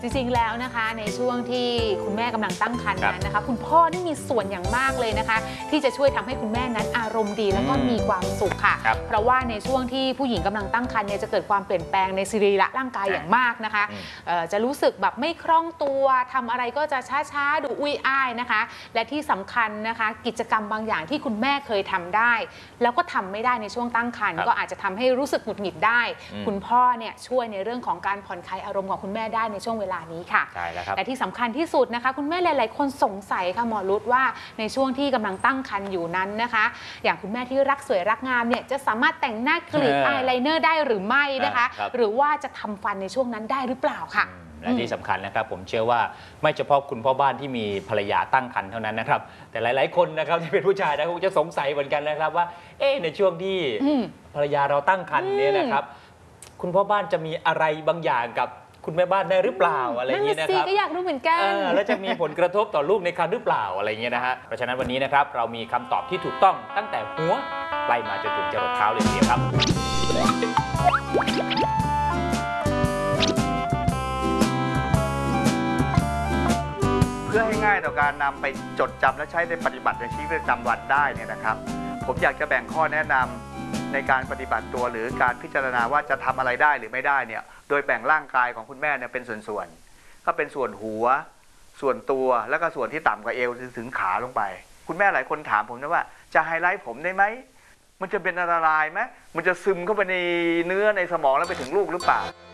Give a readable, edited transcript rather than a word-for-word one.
ริงๆแล้วนะคะในช่วงที่คุณแม่กำลังตั้งครรภ์นั้นนะคะคุณพ่อนี่มีส่วนอย่างมากเลยนะคะที่จะช่วยทำให้คุณแม่นั้นอารมณ์ดีแล้วก็มีความสุขค่ะเพราะว่าในช่วงที่ผู้หญิงกำลังตั้งครรภ์เนี่ยจะเกิดความเปลี่ยนแปลงในสรีระร่างกายอย่างมากนะคะจะรู้สึกแบบไม่คล่องตัวทำอะไรก็จะช้าๆดูอุ้ยอ้ายนะคะและที่สำคัญนะคะกิจกรรมบางอย่างที่คุณแม่เคยทำได้แล้วก็ทำไม่ได้ในช่วงตั้งครรภ์ก็อาจจะทำให้รู้สึกหงุดหงิดได้คุณพ่อเนี่ยช่วยในเรื่องของการผ่อนคลายอารมณ์ของคุณแม่ได้ในช่วงเวลานี้ค่ะใช่แล้วครับแต่ที่สำคัญที่สุดนะคะคุณแม่หลายๆคนสงสัยค่ะหมอรุตว่าในช่วงที่กำลังตั้งครรภ์อยู่นั้นนะคะอย่างคุณแม่ที่รักสวยรักงามเนี่ยจะสามารถแต่งหน้ากรีดอายไลเนอร์ได้หรือไม่นะคะหรือว่าจะทำฟันในช่วงนั้นได้หรือเปล่าค่ะและที่สำคัญนะครับผมเชื่อว่าไม่เฉพาะคุณพ่อบ้านที่มีภรรยาตั้งครรภ์เท่านั้นนะครับแต่หลายๆคนนะครับที่เป็นผู้ชายนะคงจะสงสัยเหมือนกันนะครับว่าในช่วงที่ภรรยาเราตั้งครรภ์เนี่ยนะครับคุณพ่อบ้านจะมีอะไรบางอย่างกับคุณแม่บ้านได้หรือเปล่าอะไรอย่างนี้นะครับก็อยากรู้เหมือนกันแล้วจะมีผลกระทบต่อลูกในครรภ์หรือเปล่าอะไรอย่างเงี้ยนะฮะเพราะฉะนั้นวันนี้นะครับเรามีคำตอบที่ถูกต้องตั้งแต่หัวไล่มาจนถึงจรดเท้าเลยทีเดียวครับเพื่อให้ง่ายต่อการนำไปจดจำและใช้ในปฏิบัติในชีวิตประจำวันได้เนี่ยนะครับผมอยากจะแบ่งข้อแนะนำในการปฏิบัติตัวหรือการพิจารณาว่าจะทำอะไรได้หรือไม่ได้เนี่ยโดยแบ่งร่างกายของคุณแม่เนี่ยเป็นส่วนๆก็เป็นส่วนหัวส่วนตัวแล้วก็ส่วนที่ต่ำกว่าเอวถึงขาลงไปคุณแม่หลายคนถามผมนะว่าจะไฮไลท์ผมได้ไหมมันจะเป็นอันตรายไหมมันจะซึมเข้าไปในเนื้อในสมองแล้วไปถึงลูกหรือเปล่า